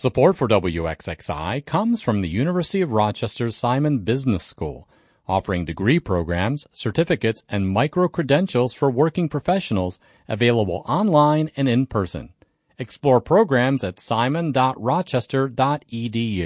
Support for WXXI comes from the University of Rochester's Simon Business School, offering degree programs, certificates, and micro-credentials for working professionals available online and in person. Explore programs at simon.rochester.edu.